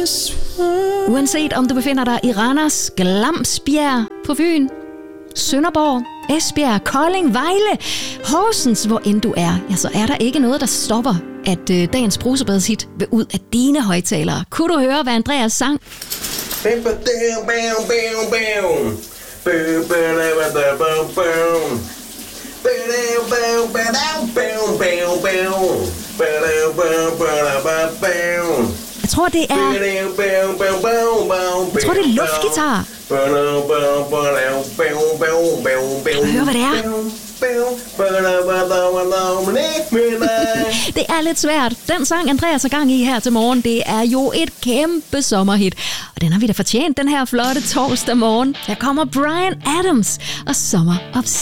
Uanset om du befinder dig i Randers, Glamsbjerg på Fyn, Sønderborg, Esbjerg, Kolding, Vejle, Horsens, hvor end du er, ja, så er der ikke noget, der stopper, at dagens brusebadshit vil ud af dine højttalere. Kunne du høre, hvad Andreas sang? Jeg tror, det er luftgitar. Kan du høre, hvad det er? Det er lidt svært. Den sang, Andreas er gang i her til morgen, det er jo et kæmpe sommerhit. Og den har vi da fortjent, den her flotte torsdag morgen. Der kommer Bryan Adams og Summer of